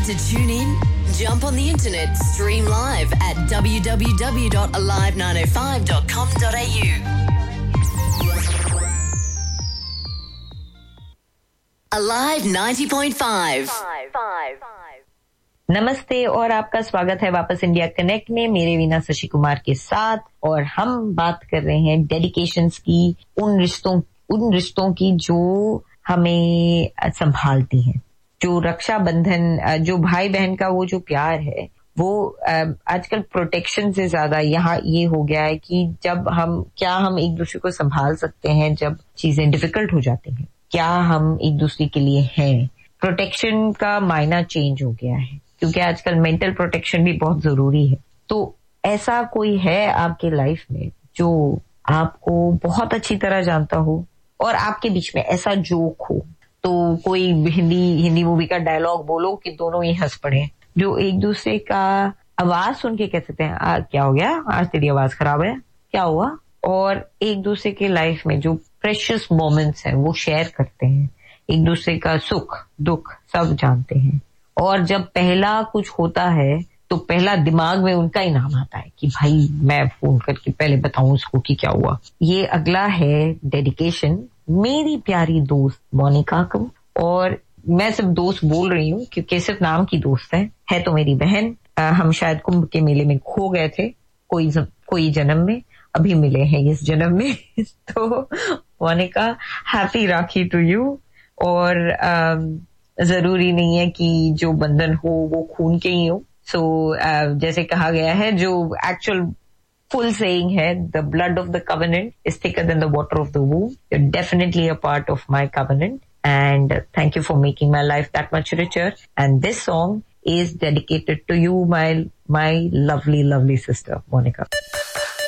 to tune in? Jump on the internet, stream live at www.alive905.com.au. Alive 90.5. नमस्ते और आपका स्वागत है वापस इंडिया कनेक्ट में मेरे वीना शशि कुमार के साथ। और हम बात कर रहे हैं डेडिकेशंस की, उन रिश्तों की जो हमें संभालती हैं, जो रक्षाबंधन, जो भाई बहन का वो जो प्यार है वो आजकल प्रोटेक्शन से ज्यादा यहाँ ये हो गया है कि जब हम एक दूसरे को संभाल सकते हैं जब चीजें डिफिकल्ट हो जाती हैं, क्या हम एक दूसरे के लिए हैं। प्रोटेक्शन का मायना चेंज हो गया है क्योंकि आजकल मेंटल प्रोटेक्शन भी बहुत जरूरी है। तो ऐसा कोई है आपके लाइफ में जो आपको बहुत अच्छी तरह जानता हो और आपके बीच में ऐसा जोक हो, तो कोई हिंदी मूवी का डायलॉग बोलो कि दोनों ही हंस पड़े, जो एक दूसरे का आवाज सुन के कह सकते हैं क्या हो गया, आज तेरी आवाज खराब है, क्या हुआ, और एक दूसरे के लाइफ में जो प्रेशियस मोमेंट्स हैं वो शेयर करते हैं, एक दूसरे का सुख दुख सब जानते हैं। और जब पहला कुछ होता है तो पहला दिमाग में उनका ही नाम आता है कि भाई मैं फोन करके पहले बताऊं उसको कि क्या हुआ। ये अगला है डेडिकेशन मेरी प्यारी दोस्त मोनिका को। और मैं सिर्फ दोस्त बोल रही हूँ क्योंकि सिर्फ नाम की दोस्त है तो मेरी बहन। हम शायद कुंभ के मेले में खो गए थे कोई जन्म में, अभी मिले हैं इस जन्म में। तो Monika, happy rakhi to you. और जरूरी नहीं है कि जो बंधन हो वो खून के ही हो। सो जैसे कहा गया है, जो एक्चुअल full saying है, the blood of the covenant is thicker than the water of the womb. You're definitely a part of my covenant and thank you for making my life that much richer. And this song is dedicated to you, my lovely sister Monica.